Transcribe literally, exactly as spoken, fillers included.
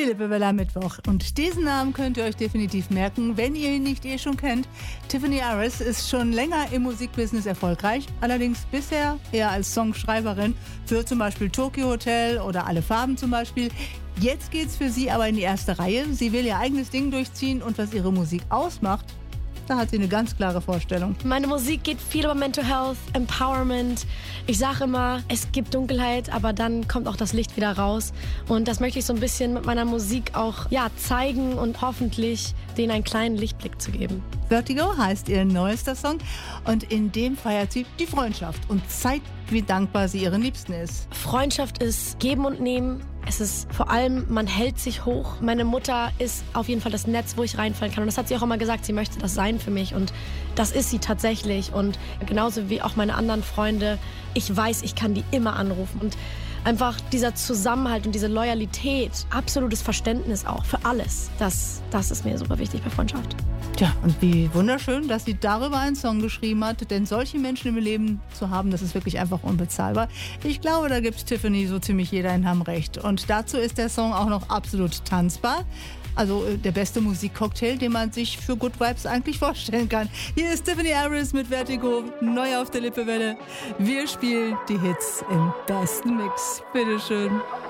Lippewelle am Mittwoch. Und diesen Namen könnt ihr euch definitiv merken, wenn ihr ihn nicht eh schon kennt. Tiffany Haddish ist schon länger im Musikbusiness erfolgreich, allerdings bisher eher als Songschreiberin für zum Beispiel Tokyo Hotel oder Alle Farben zum Beispiel. Jetzt geht's für sie aber in die erste Reihe. Sie will ihr eigenes Ding durchziehen und was ihre Musik ausmacht, da hat sie eine ganz klare Vorstellung. Meine Musik geht viel über Mental Health, Empowerment. Ich sage immer, es gibt Dunkelheit, aber dann kommt auch das Licht wieder raus. Und das möchte ich so ein bisschen mit meiner Musik auch ja, zeigen und hoffentlich denen einen kleinen Lichtblick zu geben. Vertigo heißt ihr neuester Song und in dem feiert sie die Freundschaft und zeigt, wie dankbar sie ihren Liebsten ist. Freundschaft ist Geben und Nehmen. Es ist vor allem, man hält sich hoch. Meine Mutter ist auf jeden Fall das Netz, wo ich reinfallen kann. Und das hat sie auch immer gesagt, sie möchte das sein für mich. Und das ist sie tatsächlich. Und genauso wie auch meine anderen Freunde, ich weiß, ich kann die immer anrufen. Und einfach dieser Zusammenhalt und diese Loyalität, absolutes Verständnis auch für alles, das, das ist mir super wichtig bei Freundschaft. Tja, und wie wunderschön, dass sie darüber einen Song geschrieben hat, denn solche Menschen im Leben zu haben, das ist wirklich einfach unbezahlbar. Ich glaube, da gibt Tiffany so ziemlich jeder in Hamm recht. Und dazu ist der Song auch noch absolut tanzbar. Also der beste Musikcocktail, den man sich für Good Vibes eigentlich vorstellen kann. Hier ist Tiffany Haddish mit Vertigo, neu auf der Lippewelle. Wir spielen die Hits im besten Mix. Bitteschön.